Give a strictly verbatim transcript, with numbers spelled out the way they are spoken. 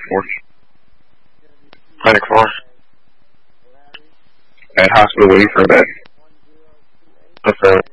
four. Clinic four. At hospital waiting for a bed. Affirmative.